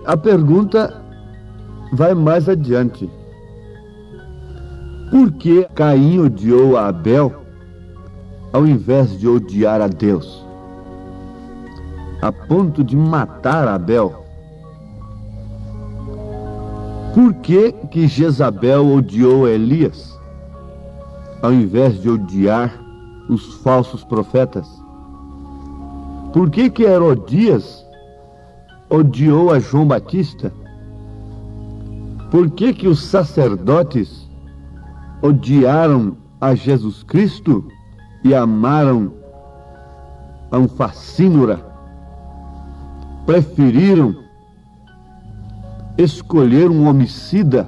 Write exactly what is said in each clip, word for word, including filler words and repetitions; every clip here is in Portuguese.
a pergunta vai mais adiante. Por que Caim odiou a Abel ao invés de odiar a Deus, a ponto de matar Abel? Por que que Jezabel odiou Elias ao invés de odiar os falsos profetas? Por que que Herodias odiou a João Batista? Por que que os sacerdotes odiaram a Jesus Cristo e amaram a um facínora? Preferiram escolher um homicida?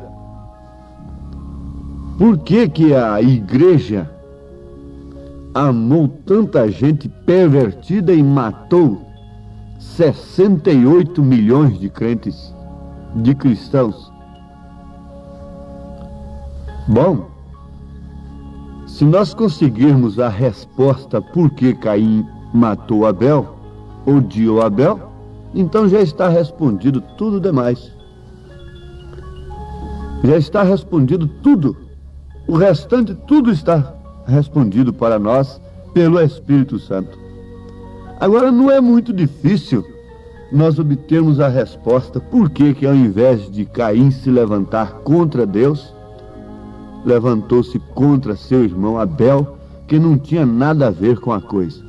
Por que que a igreja amou tanta gente pervertida e matou sessenta e oito milhões de crentes, de cristãos? Bom, se nós conseguirmos a resposta por que Caim matou Abel, odiou Abel, então já está respondido tudo demais. Já está respondido tudo. O restante tudo está respondido para nós pelo Espírito Santo. Agora, não é muito difícil nós obtermos a resposta por que que ao invés de Caim se levantar contra Deus, levantou-se contra seu irmão Abel, que não tinha nada a ver com a coisa.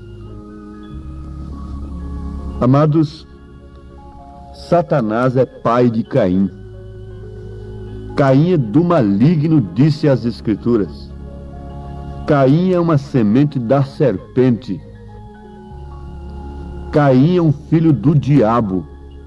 Amados, Satanás é pai de Caim. Caim é do maligno, disse as Escrituras. Caim é uma semente da serpente. Caim é um filho do diabo.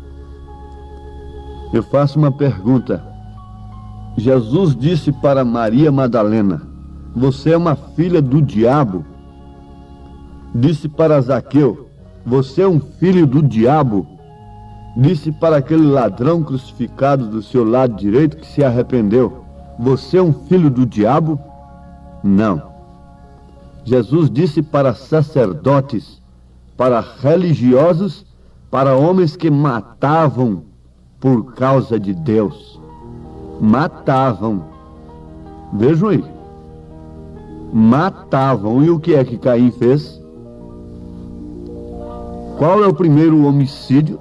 Eu faço uma pergunta. Jesus disse para Maria Madalena: você é uma filha do diabo. Disse para Zaqueu: você é um filho do diabo. Disse para aquele ladrão crucificado do seu lado direito que se arrependeu: você é um filho do diabo? Não. Jesus disse para sacerdotes, para religiosos, para homens que matavam por causa de Deus. Matavam. Vejam aí. Matavam. E o que é que Caim fez? Qual é o primeiro homicídio?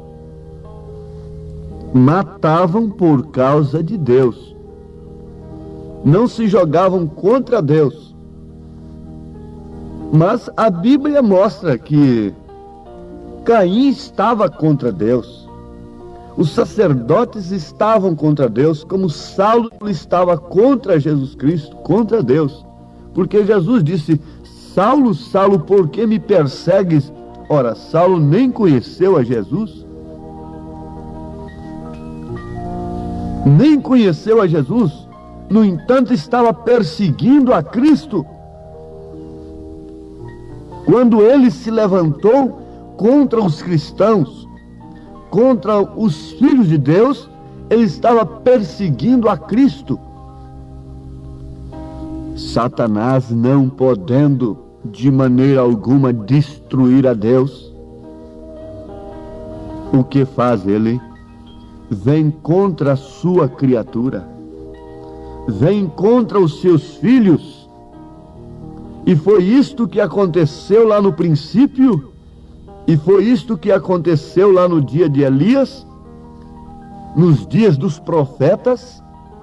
Matavam por causa de Deus. Não se jogavam contra Deus. Mas a Bíblia mostra que Caim estava contra Deus. Os sacerdotes estavam contra Deus, como Saulo estava contra Jesus Cristo, contra Deus. Porque Jesus disse: Saulo, Saulo, por que me persegues? Ora, Saulo nem conheceu a Jesus. Nem conheceu a Jesus. No entanto, estava perseguindo a Cristo. Quando ele se levantou contra os cristãos, contra os filhos de Deus, ele estava perseguindo a Cristo. Satanás, não podendo de maneira alguma destruir a Deus, o que faz ele? Vem contra a sua criatura, vem contra os seus filhos. E foi isto que aconteceu lá no princípio, e foi isto que aconteceu lá no dia de Elias, nos dias dos profetas,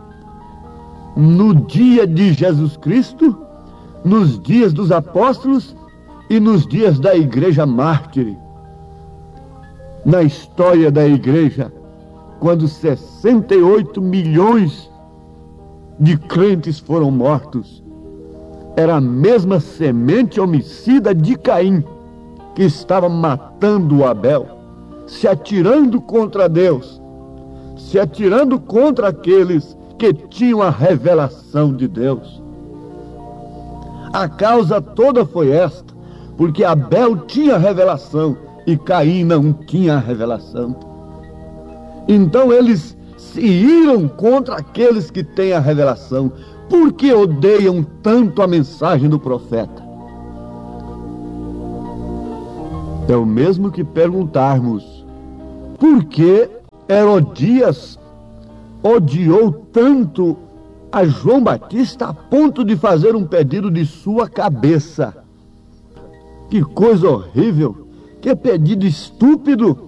no dia de Jesus Cristo, nos dias dos apóstolos e nos dias da igreja mártire. Na história da igreja, quando sessenta e oito milhões de crentes foram mortos, era a mesma semente homicida de Caim que estava matando o Abel, se atirando contra Deus, se atirando contra aqueles que tinham a revelação de Deus. A causa toda foi esta, porque Abel tinha revelação e Caim não tinha revelação. Então eles se iram contra aqueles que têm a revelação. Por que odeiam tanto a mensagem do profeta? É o mesmo que perguntarmos: por que Herodias odiou tanto a João Batista a ponto de fazer um pedido de sua cabeça. Que coisa horrível! Que pedido estúpido!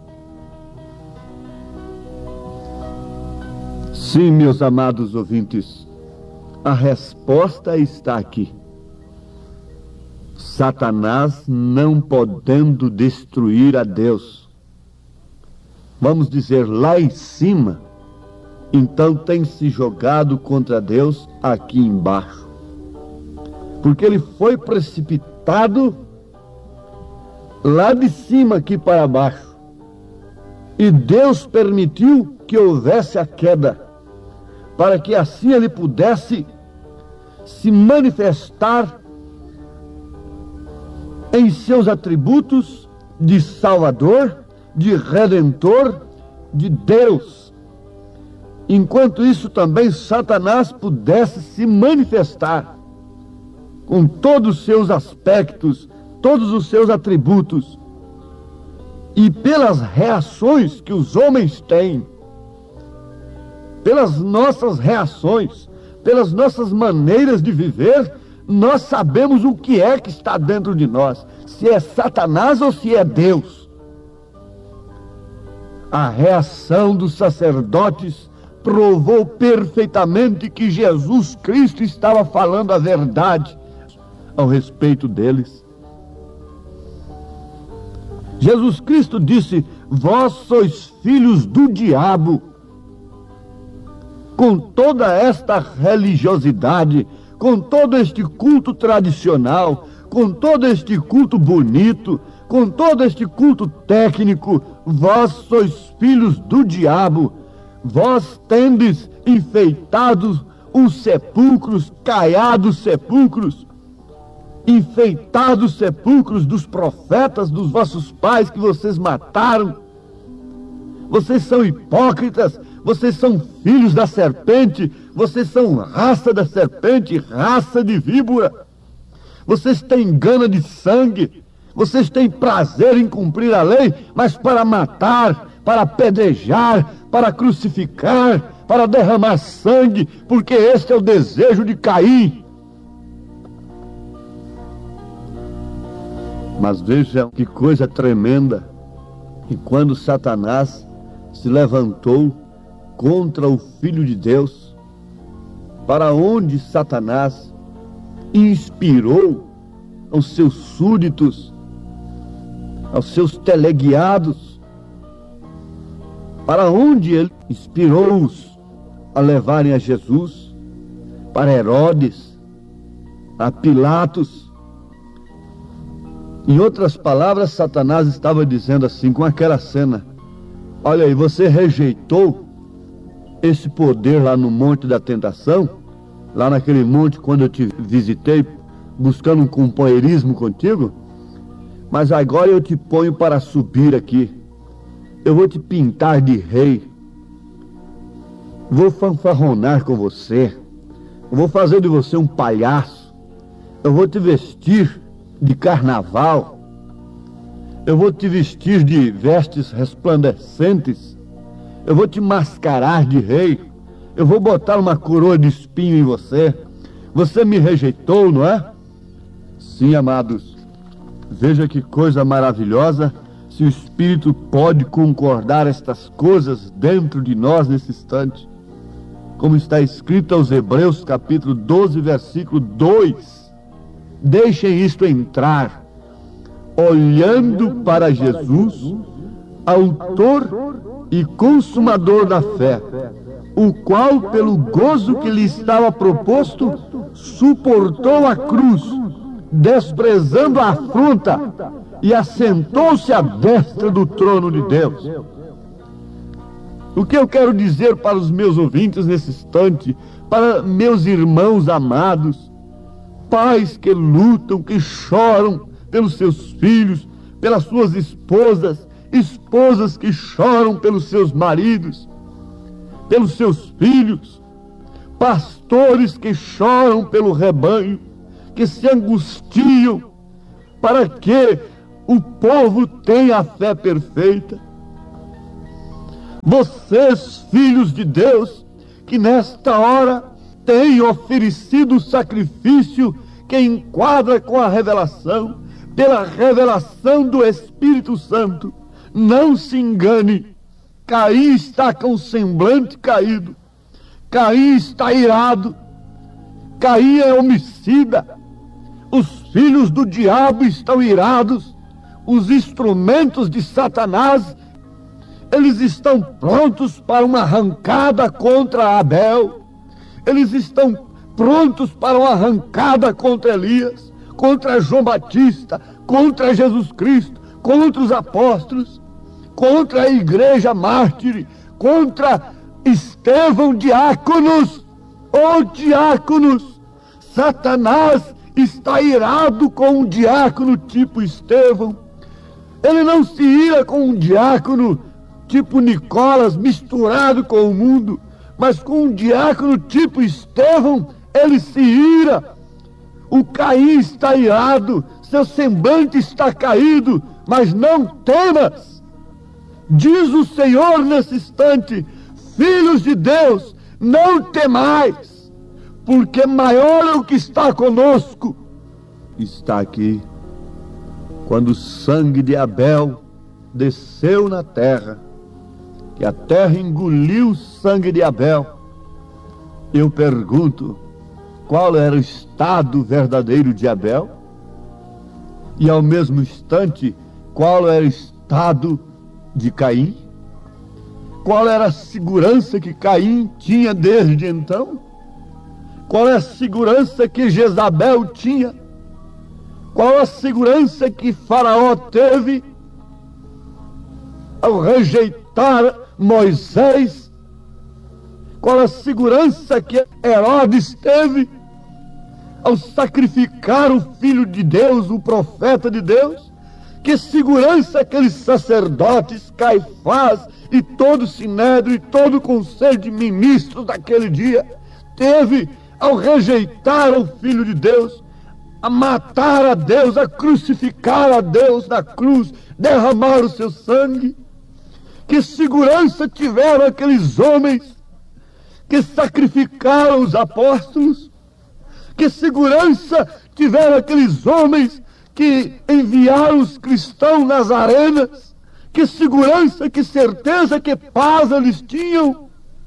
Sim, meus amados ouvintes, a resposta está aqui. Satanás não podendo destruir a Deus, vamos dizer lá em cima, então tem se jogado contra Deus aqui embaixo, porque ele foi precipitado lá de cima aqui para baixo, e Deus permitiu que houvesse a queda, para que assim ele pudesse se manifestar em seus atributos de Salvador, de Redentor, de Deus. Enquanto isso também Satanás pudesse se manifestar com todos os seus aspectos, todos os seus atributos, e pelas reações que os homens têm, pelas nossas reações, pelas nossas maneiras de viver, nós sabemos o que é que está dentro de nós, se é Satanás ou se é Deus. A reação dos sacerdotes provou perfeitamente que Jesus Cristo estava falando a verdade ao respeito deles. Jesus Cristo disse: vós sois filhos do diabo. Com toda esta religiosidade, com todo este culto tradicional, com todo este culto bonito, com todo este culto técnico, vós sois filhos do diabo. Vós tendes enfeitado os sepulcros, caiados sepulcros, enfeitados sepulcros dos profetas dos vossos pais que vocês mataram. Vocês são hipócritas, vocês são filhos da serpente, vocês são raça da serpente, raça de víbora. Vocês têm gana de sangue, vocês têm prazer em cumprir a lei, mas para matar, para apedrejar, para crucificar, para derramar sangue, porque este é o desejo de Caim. Mas veja que coisa tremenda, que quando Satanás se levantou contra o Filho de Deus, para onde Satanás inspirou aos seus súditos, aos seus teleguiados, para onde ele inspirou-os a levarem a Jesus, para Herodes, a Pilatos. Em outras palavras, Satanás estava dizendo assim, com aquela cena: olha aí, você rejeitou esse poder lá no Monte da Tentação, lá naquele monte quando eu te visitei, buscando um companheirismo contigo, mas agora eu te ponho para subir aqui. Eu vou te pintar de rei, vou fanfarronar com você, eu vou fazer de você um palhaço, eu vou te vestir de carnaval, eu vou te vestir de vestes resplandecentes, eu vou te mascarar de rei, eu vou botar uma coroa de espinho em você. Você me rejeitou, não é? Sim, amados, veja que coisa maravilhosa, se o Espírito pode concordar estas coisas dentro de nós nesse instante. Como está escrito aos Hebreus, capítulo doze, versículo dois. Deixem isto entrar, olhando para Jesus, autor e consumador da fé, o qual, pelo gozo que lhe estava proposto, suportou a cruz, desprezando a afronta, e assentou-se à destra do trono de Deus. O que eu quero dizer para os meus ouvintes nesse instante, para meus irmãos amados, pais que lutam, que choram pelos seus filhos, pelas suas esposas, esposas que choram pelos seus maridos, pelos seus filhos, pastores que choram pelo rebanho, que se angustiam para que o povo tenha a fé perfeita. Vocês, filhos de Deus, que nesta hora têm oferecido o sacrifício que enquadra com a revelação, pela revelação do Espírito Santo, não se engane. Caim está com o semblante caído. Caim está irado. Caim é homicida. Os filhos do diabo estão irados. Os instrumentos de Satanás, eles estão prontos para uma arrancada contra Abel. Eles estão prontos para uma arrancada contra Elias, contra João Batista, contra Jesus Cristo, contra os apóstolos, contra a igreja mártir, contra Estevão, diáconos. Ô diáconos, Satanás está irado com um diácono tipo Estevão. Ele não se ira com um diácono tipo Nicolas, misturado com o mundo, mas com um diácono tipo Estevão, ele se ira. O Caim está irado, seu semblante está caído, mas não temas. Diz o Senhor nesse instante: filhos de Deus, não temais, porque maior é o que está conosco. Está aqui. Quando o sangue de Abel desceu na terra, que a terra engoliu o sangue de Abel, eu pergunto, qual era o estado verdadeiro de Abel? E ao mesmo instante, qual era o estado de Caim? Qual era a segurança que Caim tinha desde então? Qual é a segurança que Jezabel tinha? Qual a segurança que Faraó teve ao rejeitar Moisés? Qual a segurança que Herodes teve ao sacrificar o Filho de Deus, o profeta de Deus? Que segurança aqueles sacerdotes, Caifás e todo o Sinédrio e todo o conselho de ministros daquele dia teve ao rejeitar o Filho de Deus, a matar a Deus, a crucificar a Deus na cruz, derramar o seu sangue? Que segurança tiveram aqueles homens que sacrificaram os apóstolos? Que segurança tiveram aqueles homens que enviaram os cristãos nas arenas? Que segurança, que certeza, que paz eles tinham?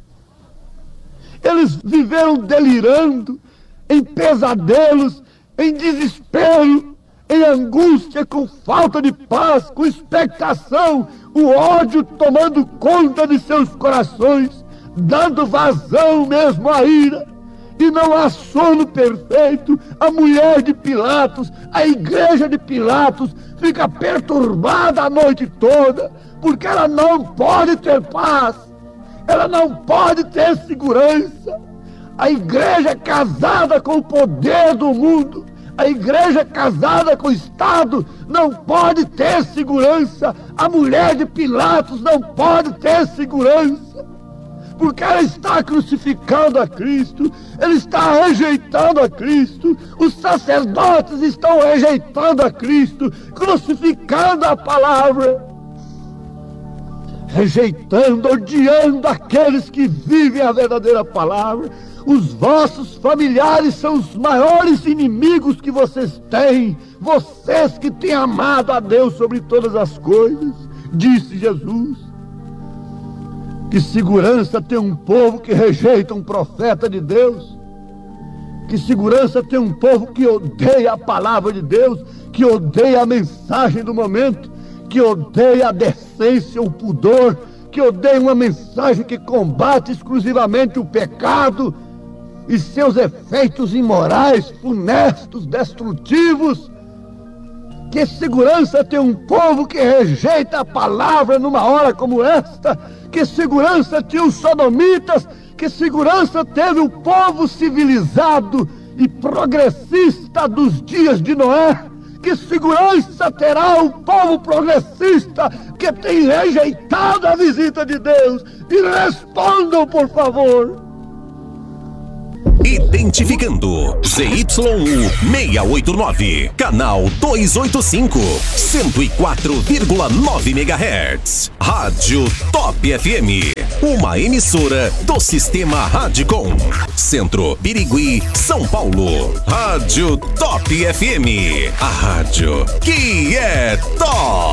Eles viveram delirando, em pesadelos, em desespero, em angústia, com falta de paz, com expectação, o ódio tomando conta de seus corações, dando vazão mesmo à ira. E não há sono perfeito. A mulher de Pilatos, a igreja de Pilatos fica perturbada a noite toda, porque ela não pode ter paz, ela não pode ter segurança. A igreja casada com o poder do mundo, a igreja casada com o Estado, não pode ter segurança. A mulher de Pilatos não pode ter segurança, porque ela está crucificando a Cristo, ela está rejeitando a Cristo, os sacerdotes estão rejeitando a Cristo, crucificando a palavra, rejeitando, odiando aqueles que vivem a verdadeira palavra. Os vossos familiares são os maiores inimigos que vocês têm, vocês que têm amado a Deus sobre todas as coisas, disse Jesus. Que segurança tem um povo que rejeita um profeta de Deus? Que segurança tem um povo que odeia a palavra de Deus, que odeia a mensagem do momento, que odeia a decência, o pudor, que odeia uma mensagem que combate exclusivamente o pecado e seus efeitos imorais, funestos, destrutivos? Que segurança tem um povo que rejeita a palavra numa hora como esta? Que segurança tinha os sodomitas? Que segurança teve o povo civilizado e progressista dos dias de Noé? Que segurança terá o povo progressista que tem rejeitado a visita de Deus? E respondam, por favor. Identificando Z Y U seiscentos e oitenta e nove, canal duzentos e oitenta e cinco, cento e quatro vírgula nove megahertz. Rádio Top F M, uma emissora do Sistema Radicom. Centro, Birigui, São Paulo. Rádio Top F M, a rádio que é top.